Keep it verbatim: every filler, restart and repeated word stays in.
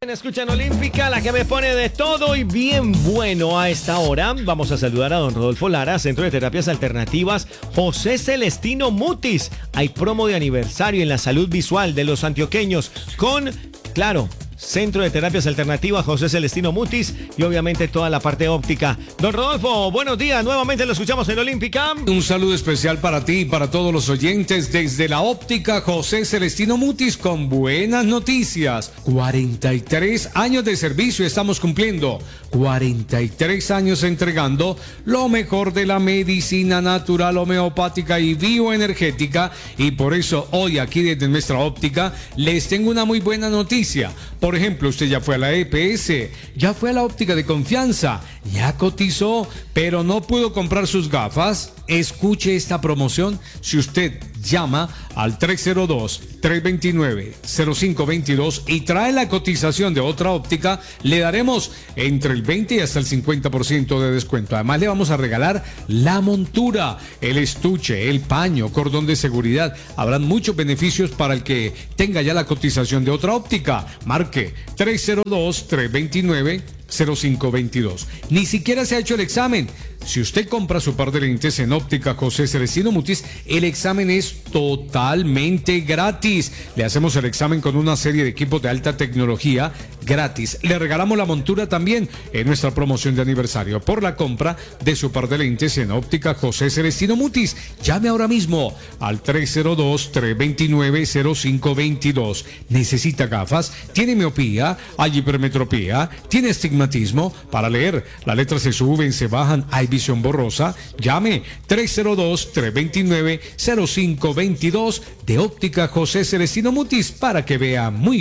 Escuchan Olímpica, la que me pone de todo y bien bueno a esta hora. Vamos a saludar a don Rodolfo Lara, Centro de Terapias Alternativas José Celestino Mutis. Hay promo de aniversario en la salud visual de los antioqueños con, claro, Centro de Terapias Alternativas José Celestino Mutis y obviamente toda la parte óptica. Don Rodolfo, buenos días, nuevamente lo escuchamos en Olímpica. Un saludo especial para ti y para todos los oyentes desde la óptica José Celestino Mutis con buenas noticias. cuarenta y tres años de servicio estamos cumpliendo, cuarenta y tres años entregando lo mejor de la medicina natural, homeopática y bioenergética, y por eso hoy aquí desde nuestra óptica les tengo una muy buena noticia. Por ejemplo, usted ya fue a la E P S, ya fue a la óptica de confianza, ya cotizó, pero no pudo comprar sus gafas. Escuche esta promoción. Si usted llama al tres cero dos, tres dos nueve, cero cinco dos dos y trae la cotización de otra óptica, le daremos entre el veinte y hasta el cincuenta por ciento de descuento. Además, le vamos a regalar la montura, el estuche, el paño, cordón de seguridad. Habrán muchos beneficios para el que tenga ya la cotización de otra óptica. Marque tres cero dos, tres dos nueve, cero cinco dos dos. Ni siquiera se ha hecho el examen. Si usted compra su par de lentes en óptica José Celestino Mutis, el examen es totalmente gratis. Le hacemos el examen con una serie de equipos de alta tecnología gratis. Le regalamos la montura también en nuestra promoción de aniversario por la compra de su par de lentes en óptica José Celestino Mutis. Llame ahora mismo al tres cero dos, tres dos nueve, cero cinco dos dos. ¿Necesita gafas? ¿Tiene miopía? ¿Hay hipermetropía? ¿Tiene astigmatismo? Para leer, las letras se suben, se bajan, hay visión borrosa. Llame tres cero dos, tres dos nueve, cero cinco dos dos de óptica José Celestino Mutis para que vea muy